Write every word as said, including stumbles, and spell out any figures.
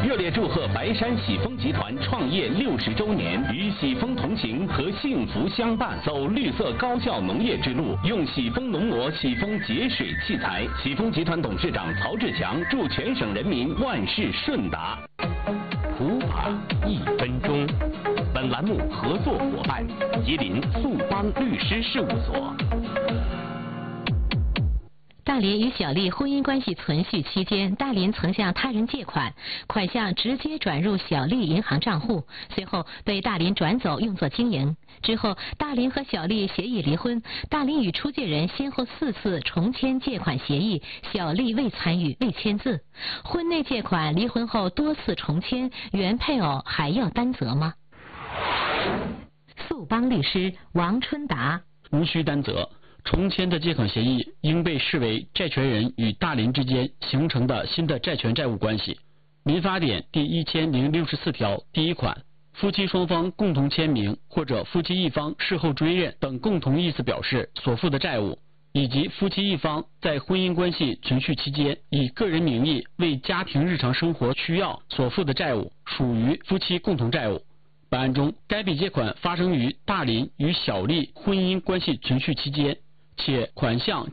热烈祝贺白山喜丰集团创业六十周年，与喜丰同行和幸福相伴，走绿色高效农业之路，用喜丰农膜、喜丰节水器材。喜丰集团董事长曹志强祝全省人民万事顺达。普法一分钟，本栏目合作伙伴吉林速邦律师事务所。 大林与小丽婚姻关系存续期间，大林曾向他人借款，款项直接转入小丽银行账户，随后被大林转走用作经营。之后，大林和小丽协议离婚，大林与出借人先后四次重签借款协议，小丽未参与、未签字。婚内借款，离婚后多次重签，原配偶还要担责吗？速邦律师王春达： 无需担责。重签的借款协议应被视为债权人与大林之间形成的新的债权债务关系。民法典第一千零六十四条第一款，夫妻双方共同签名或者夫妻一方事后追认等共同意思表示所负的债务，以及夫妻一方在婚姻关系存续期间以个人名义为家庭日常生活需要所负的债务，属于夫妻共同债务。本案中，该笔借款发生于大林与小丽婚姻关系存续期间，且款项